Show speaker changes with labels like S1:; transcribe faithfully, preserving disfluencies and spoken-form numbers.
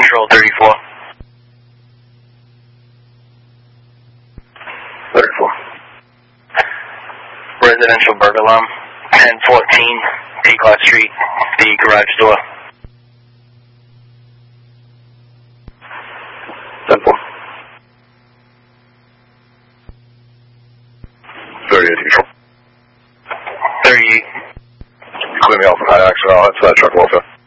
S1: Control thirty-four.
S2: thirty-four.
S1: Residential burglar alarm, ten fourteen Peacock Street, the garage door.
S2: ten four. thirty-eight Control.
S1: thirty-eight.
S2: Clear me off from high accident. I'll head to that truck welfare.